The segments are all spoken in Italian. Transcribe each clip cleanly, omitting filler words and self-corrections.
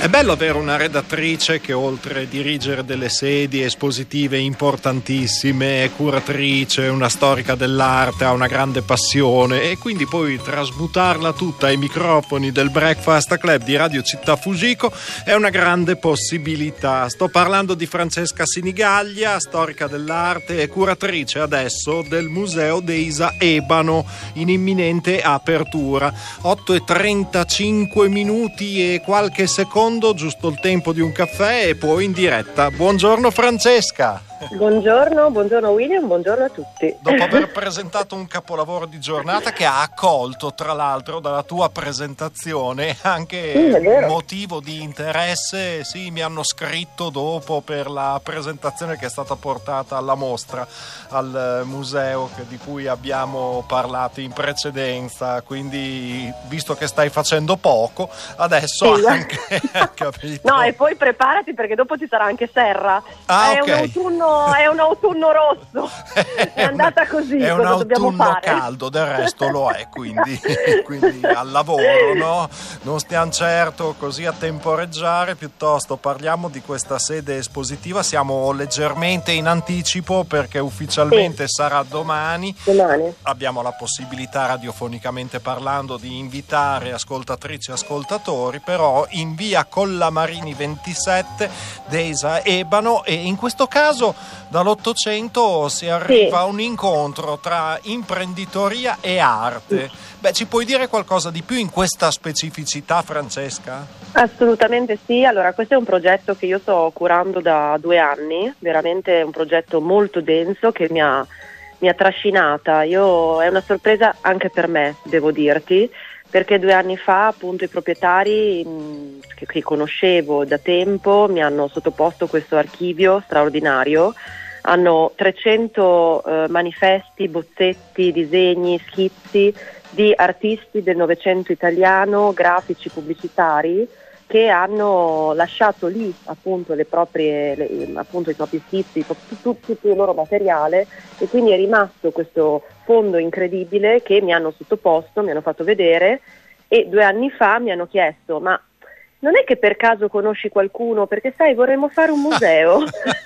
È bello avere una redattrice che, oltre a dirigere delle sedi espositive importantissime, è curatrice, una storica dell'arte, ha una grande passione, e quindi poi trasmutarla tutta ai microfoni del Breakfast Club di Radio Città Fugico è una grande possibilità. Sto parlando di Francesca Sinigaglia, storica dell'arte e curatrice adesso del Museo Deisa Ebano, in imminente apertura. 8:35 minuti e qualche secondo, giusto il tempo di un caffè e poi in diretta. Buongiorno Francesca. Buongiorno William, buongiorno a tutti. Dopo aver presentato un capolavoro di giornata che ha accolto, tra l'altro, dalla tua presentazione anche motivo di interesse, sì, mi hanno scritto dopo per la presentazione che è stata portata alla mostra al museo di cui abbiamo parlato in precedenza, quindi visto che stai facendo poco, adesso sì, anche capito. No, e poi preparati perché dopo ci sarà anche Serra. È okay. È un autunno rosso. È andata così. È un autunno caldo, del resto lo è, quindi al lavoro, no? Non stiamo certo così a temporeggiare, piuttosto parliamo di questa sede espositiva. Siamo leggermente in anticipo perché ufficialmente sarà domani. Abbiamo la possibilità, radiofonicamente parlando, di invitare ascoltatrici e ascoltatori, però in via Collamarini 27, Deisa Ebano, e in questo caso dall'800 si arriva a un incontro tra imprenditoria e arte. Beh, ci puoi dire qualcosa di più in questa specificità, Francesca? Assolutamente sì. Allora, questo è un progetto che io sto curando da 2 anni, veramente un progetto molto denso che mi ha trascinata. È una sorpresa anche per me, devo dirti, perché 2 anni fa appunto i proprietari che conoscevo da tempo mi hanno sottoposto questo archivio straordinario. Hanno 300 manifesti, bozzetti, disegni, schizzi di artisti del Novecento italiano, grafici, pubblicitari, che hanno lasciato lì appunto i propri schizzi, tutto il loro materiale, e quindi è rimasto questo fondo incredibile che mi hanno sottoposto, mi hanno fatto vedere, e 2 anni fa mi hanno chiesto: ma non è che per caso conosci qualcuno? Perché sai, vorremmo fare un museo.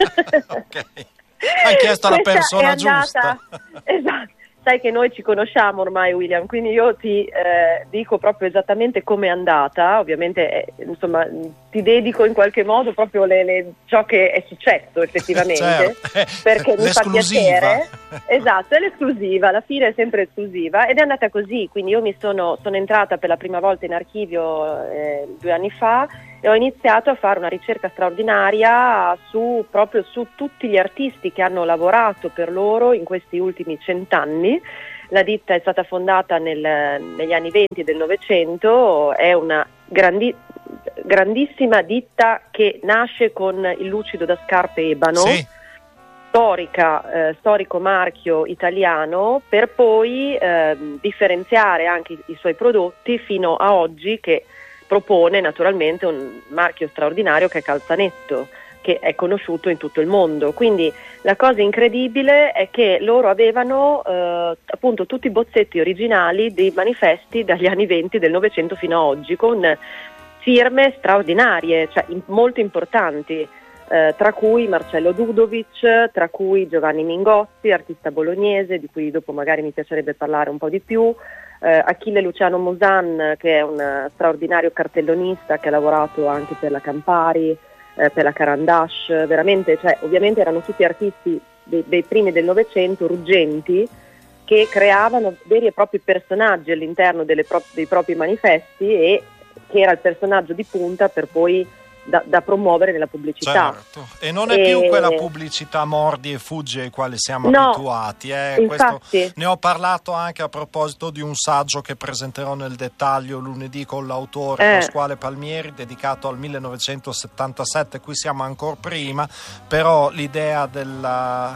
Ok, hai chiesto alla persona giusta. Esatto. Sai che noi ci conosciamo ormai, William, quindi io ti dico proprio esattamente come è andata. Ovviamente insomma ti dedico in qualche modo proprio ciò che è successo effettivamente, certo. Perché mi fa piacere. Esatto, è l'esclusiva, alla fine è sempre esclusiva, ed è andata così. Quindi io sono entrata per la prima volta in archivio 2 anni fa e ho iniziato a fare una ricerca straordinaria proprio su tutti gli artisti che hanno lavorato per loro in questi ultimi 100 anni. La ditta è stata fondata negli anni 20 del Novecento, è una grandissima ditta che nasce con il lucido da scarpe Ebano, sì. Storico marchio italiano, per poi differenziare anche i suoi prodotti fino a oggi, che propone naturalmente un marchio straordinario che è Calzanetto, che è conosciuto in tutto il mondo. Quindi la cosa incredibile è che loro avevano appunto tutti i bozzetti originali dei manifesti dagli anni 20 del Novecento fino a oggi, con firme straordinarie, cioè molto importanti, tra cui Marcello Dudovic, tra cui Giovanni Mingozzi, artista bolognese, di cui dopo magari mi piacerebbe parlare un po' di più, Achille Luciano Musan, che è un straordinario cartellonista che ha lavorato anche per la Campari, per la Carandash, veramente, cioè ovviamente erano tutti artisti dei primi del Novecento, ruggenti, che creavano veri e propri personaggi all'interno dei propri manifesti, e che era il personaggio di punta per poi da promuovere nella pubblicità. Certo. E non è più quella pubblicità mordi e fuggi ai quali siamo abituati. Questo, ne ho parlato anche a proposito di un saggio che presenterò nel dettaglio lunedì con l'autore Pasquale Palmieri, dedicato al 1977. Qui siamo ancora prima, però l'idea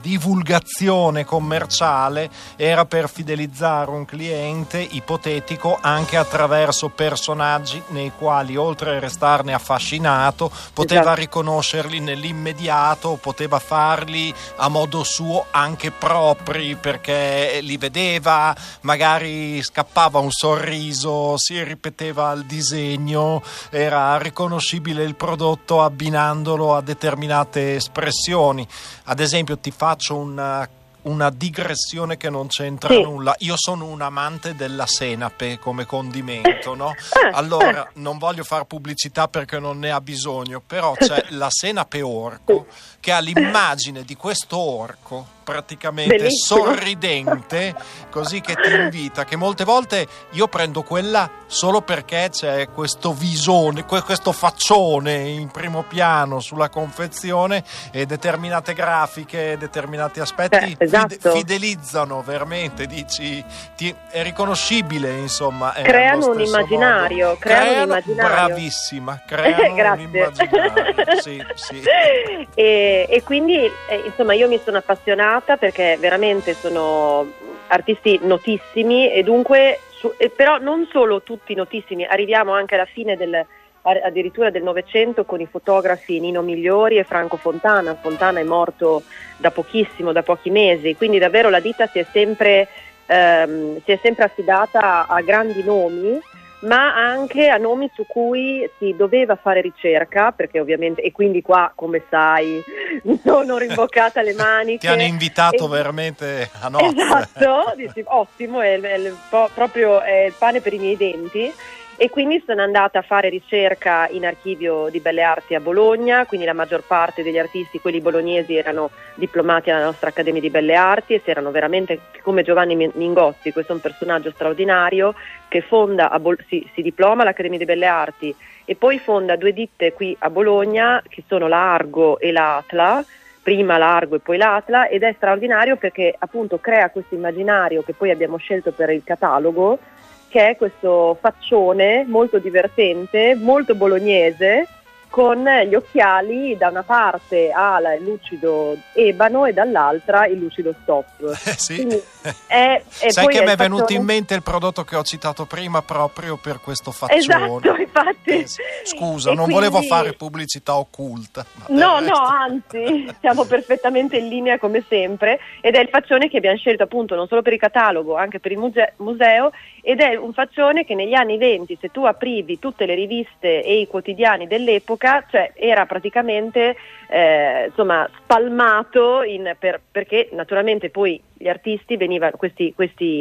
divulgazione commerciale era per fidelizzare un cliente ipotetico anche attraverso personaggi nei quali, oltre a restarne affascinato, poteva riconoscerli nell'immediato, poteva farli a modo suo anche propri, perché li vedeva, magari scappava un sorriso, si ripeteva il disegno, era riconoscibile il prodotto abbinandolo a determinate espressioni. Ad esempio, ti faccio una digressione che non c'entra nulla. Io sono un amante della senape come condimento, no? Allora, non voglio fare pubblicità perché non ne ha bisogno, però c'è la senape orco che ha l'immagine di questo orco praticamente bellissimo, sorridente, così che ti invita, che molte volte io prendo quella solo perché c'è questo visone, questo faccione in primo piano sulla confezione, e determinate grafiche, determinati aspetti fidelizzano veramente, dici, è riconoscibile, insomma, creano un immaginario, bravissima, creano un immaginario. Sì. E quindi insomma io mi sono appassionata perché veramente sono artisti notissimi, e dunque però non solo tutti notissimi, arriviamo anche alla fine addirittura del Novecento con i fotografi Nino Migliori e Franco Fontana. Fontana è morto da pochissimo, da pochi mesi, quindi davvero la ditta si è sempre affidata a grandi nomi, ma anche a nomi su cui si doveva fare ricerca, perché ovviamente, e quindi qua, come sai, mi sono rimboccata le maniche. Ti hanno invitato veramente a nozze. Esatto, dici, ottimo, proprio è il pane per i miei denti. E quindi sono andata a fare ricerca in Archivio di Belle Arti a Bologna, quindi la maggior parte degli artisti, quelli bolognesi, erano diplomati alla nostra Accademia di Belle Arti, e si erano veramente, come Giovanni Mingozzi, questo è un personaggio straordinario che si diploma all'Accademia di Belle Arti e poi fonda 2 ditte qui a Bologna, che sono la Argo e l'Atla, prima l'Argo e poi l'Atla, ed è straordinario perché appunto crea questo immaginario che poi abbiamo scelto per il catalogo, che è questo faccione molto divertente, molto bolognese, con gli occhiali da una parte al lucido ebano e dall'altra il lucido stop. Sì. Quindi sai poi che mi è venuto in mente il prodotto che ho citato prima proprio per questo faccione. Esatto, infatti. Scusa, non volevo fare pubblicità occulta. No, anzi, siamo perfettamente in linea come sempre, ed è il faccione che abbiamo scelto appunto non solo per il catalogo, anche per il museo, ed è un faccione che negli anni 20, se tu aprivi tutte le riviste e i quotidiani dell'epoca, cioè era praticamente spalmato perché naturalmente poi gli artisti venivano, queste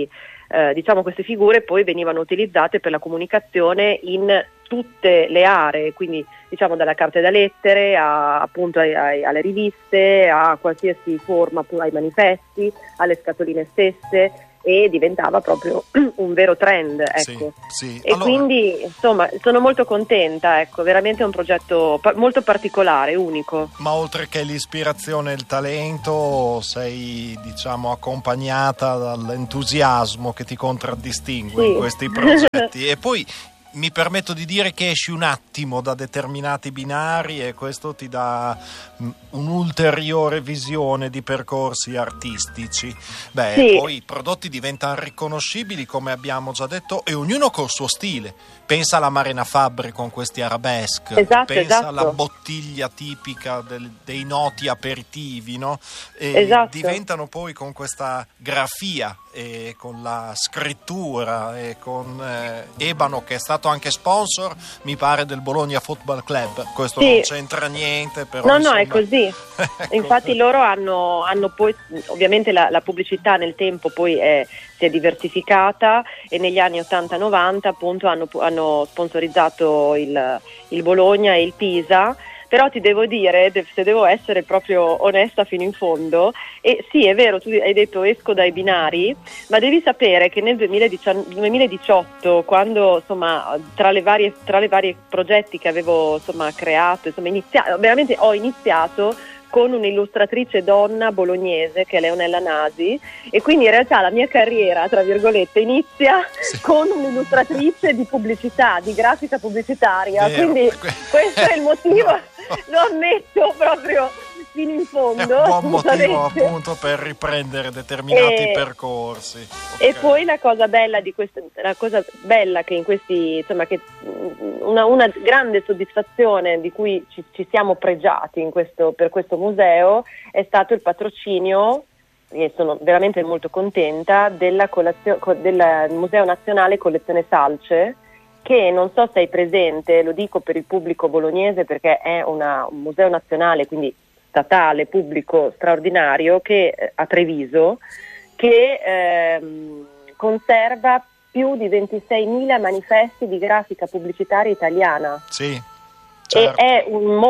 figure poi venivano utilizzate per la comunicazione in tutte le aree, quindi diciamo dalla carta da lettere appunto alle riviste, a qualsiasi forma, ai manifesti, alle scatoline stesse, e diventava proprio un vero trend, ecco. Sì. E allora, quindi insomma sono molto contenta, ecco, veramente è un progetto molto particolare, unico. Ma oltre che l'ispirazione e il talento, sei accompagnata dall'entusiasmo che ti contraddistingue in questi progetti. E poi mi permetto di dire che esci un attimo da determinati binari, e questo ti dà un'ulteriore visione di percorsi artistici. Poi i prodotti diventano riconoscibili, come abbiamo già detto, e ognuno col suo stile. Pensa alla Marina Fabbri con questi arabesque, pensa alla bottiglia tipica dei noti aperitivi, no? E diventano poi con questa grafia e con la scrittura e con Ebano, che è stato anche sponsor, mi pare, del Bologna Football Club. Questo non c'entra niente, però no, è così. Ecco. Infatti loro hanno poi ovviamente la pubblicità nel tempo poi si è diversificata, e negli anni 80-90 appunto hanno sponsorizzato il Bologna e il Pisa. Però ti devo dire, se devo essere proprio onesta fino in fondo, e sì, è vero, tu hai detto esco dai binari, ma devi sapere che nel 2018, quando insomma tra le varie progetti che avevo creato, veramente ho iniziato con un'illustratrice donna bolognese che è Leonella Nasi, e quindi in realtà la mia carriera, tra virgolette, inizia con un'illustratrice di pubblicità, di grafica pubblicitaria. Quindi questo è il motivo, lo ammetto proprio, fino in fondo. È un buon motivo appunto per riprendere determinati percorsi. Okay. E poi la cosa bella che in questi, insomma, che una grande soddisfazione di cui ci siamo pregiati per questo museo è stato il patrocinio, e sono veramente molto contenta, del Museo Nazionale Collezione Salce, che non so se hai presente, lo dico per il pubblico bolognese perché è un museo nazionale, quindi statale, pubblico, straordinario, che a Treviso, che conserva più di 26.000 manifesti di grafica pubblicitaria italiana. Sì, certo. E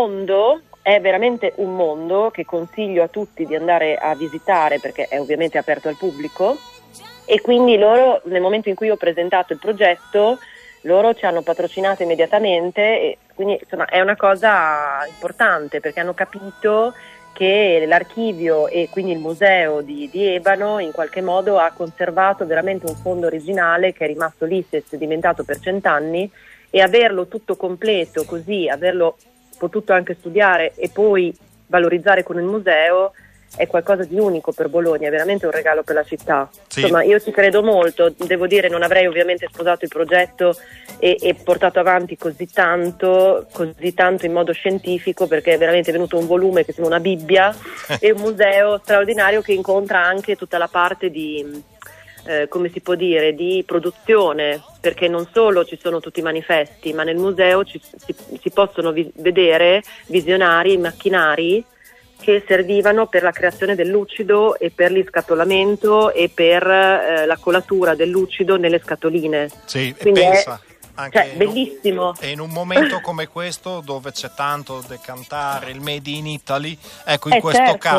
è veramente un mondo che consiglio a tutti di andare a visitare perché è ovviamente aperto al pubblico, e quindi loro, nel momento in cui ho presentato il progetto, loro ci hanno patrocinato immediatamente, e quindi insomma è una cosa importante perché hanno capito che l'archivio e quindi il museo di Ebano in qualche modo ha conservato veramente un fondo originale che è rimasto lì, si è sedimentato per 100 anni, e averlo tutto completo così, averlo potuto anche studiare e poi valorizzare con il museo è qualcosa di unico per Bologna, è veramente un regalo per la città. Sì. Insomma, io ci credo molto, devo dire, non avrei ovviamente sposato il progetto e portato avanti così tanto in modo scientifico, perché è veramente venuto un volume che sembra una Bibbia e un museo straordinario che incontra anche tutta la parte di come si può dire, di produzione, perché non solo ci sono tutti i manifesti, ma nel museo si possono vedere visionari, macchinari che servivano per la creazione del lucido e per l'iscatolamento e per la colatura del lucido nelle scatoline. Sì, quindi pensa. Anche bellissimo. E in un momento come questo, dove c'è tanto decantare il Made in Italy, ecco, in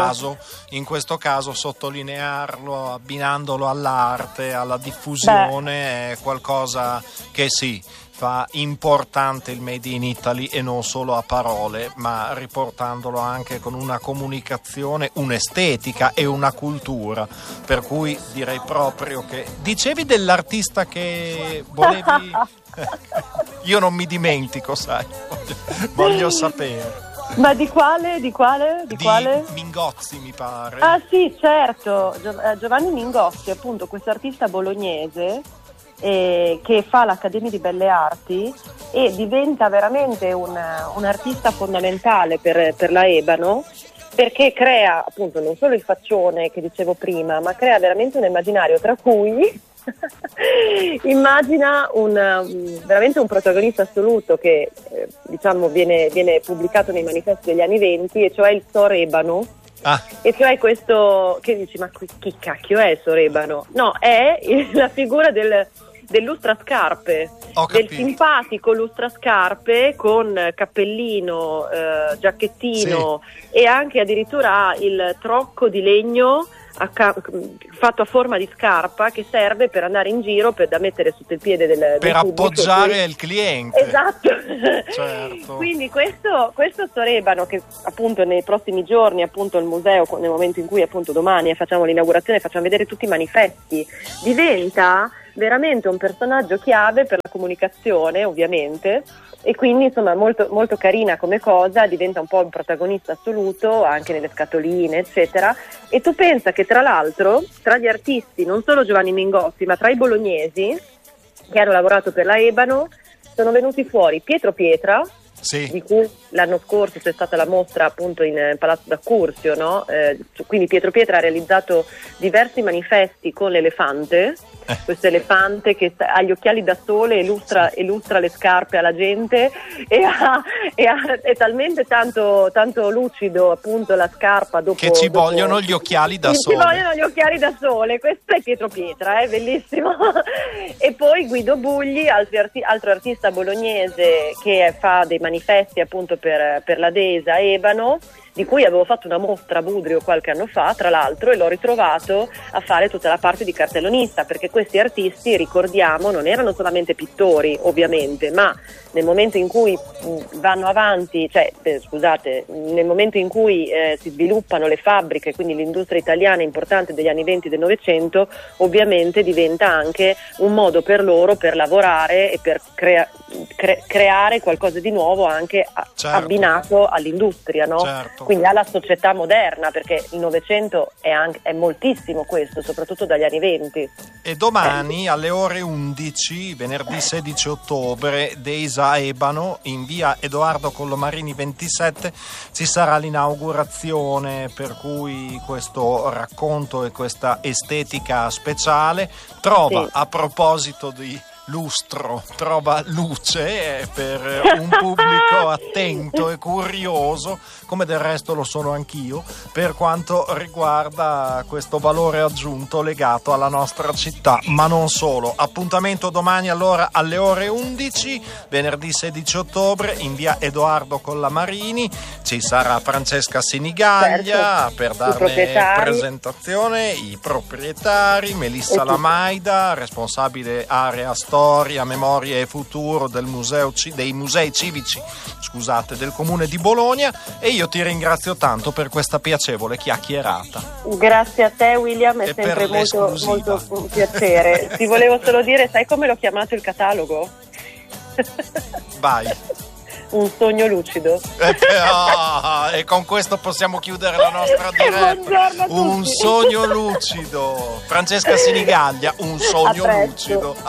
questo caso sottolinearlo, abbinandolo all'arte, alla diffusione, è qualcosa che sì, fa importante il Made in Italy, e non solo a parole, ma riportandolo anche con una comunicazione, un'estetica e una cultura. Per cui direi proprio che dicevi dell'artista che volevi. Io non mi dimentico, sai, voglio sapere. Ma di quale? Di Mingozzi, mi pare. Ah sì, certo, Giovanni Mingozzi, appunto, questo artista bolognese che fa l'Accademia di Belle Arti e diventa veramente un artista fondamentale per la Ebano, perché crea appunto non solo il faccione che dicevo prima, ma crea veramente un immaginario, tra cui immagina veramente un protagonista assoluto che diciamo viene pubblicato nei manifesti degli anni 20, e cioè il Sor Ebano. E cioè questo, che dici, ma chi cacchio è Sor Ebano? No, è la figura del lustrascarpe, del simpatico lustrascarpe con cappellino, giacchettino, sì, e anche addirittura il trocco di legno fatto a forma di scarpa che serve per andare in giro, da mettere sotto il piede del pubblico, appoggiare il cliente. Esatto. Certo. Quindi questo Sor Ebano, che appunto nei prossimi giorni, appunto il museo, nel momento in cui appunto domani facciamo l'inaugurazione, facciamo vedere tutti i manifesti, diventa veramente un personaggio chiave per la comunicazione, ovviamente, e quindi insomma molto, molto carina come cosa, diventa un po' un protagonista assoluto anche nelle scatoline, eccetera. E tu pensa che tra l'altro tra gli artisti, non solo Giovanni Mingozzi, ma tra i bolognesi che hanno lavorato per la Ebano, sono venuti fuori Pietro Pietra, sì, di cui l'anno scorso c'è stata la mostra appunto in Palazzo d'Accursio, no? Quindi Pietro Pietra ha realizzato diversi manifesti con l'elefante, questo elefante che ha gli occhiali da sole e lustra le scarpe alla gente, è talmente tanto lucido appunto la scarpa che ci vogliono gli occhiali da sole. Ci vogliono gli occhiali da sole, questo è Pietro Pietra, è bellissimo. E poi Guido Bugli, altro artista bolognese che fa dei manifesti appunto per la Desa Ebano, di cui avevo fatto una mostra a Budrio qualche anno fa, tra l'altro, e l'ho ritrovato a fare tutta la parte di cartellonista, perché questi artisti, ricordiamo, non erano solamente pittori, ovviamente, ma nel momento in cui vanno avanti, nel momento in cui si sviluppano le fabbriche, quindi l'industria italiana importante degli anni 20 del Novecento, ovviamente diventa anche un modo per loro per lavorare e per creare qualcosa di nuovo nuovo anche certo, abbinato all'industria, no? certo. Quindi alla società moderna, perché il Novecento è moltissimo questo, soprattutto dagli anni 20. E domani alle ore 11, venerdì 16 ottobre, Deisa Ebano, in via Edoardo Collomarini 27, ci sarà l'inaugurazione, per cui questo racconto e questa estetica speciale trova, a proposito di lustro, trova luce per un pubblico attento e curioso, come del resto lo sono anch'io, per quanto riguarda questo valore aggiunto legato alla nostra città, ma non solo. Appuntamento domani allora alle ore 11, venerdì 16 ottobre, in via Edoardo Collomarini. Ci sarà Francesca Sinigaglia, certo, per darne presentazione, i proprietari, Melissa Lamaida, responsabile area storia, memoria e futuro del dei musei civici, del Comune di Bologna, e io ti ringrazio tanto per questa piacevole chiacchierata. Grazie a te, William, è sempre molto un piacere. Ti volevo solo dire, sai come l'ho chiamato il catalogo? Vai. Un sogno lucido. E con questo possiamo chiudere la nostra diretta. Un sogno lucido. Francesca Sinigaglia, un sogno lucido.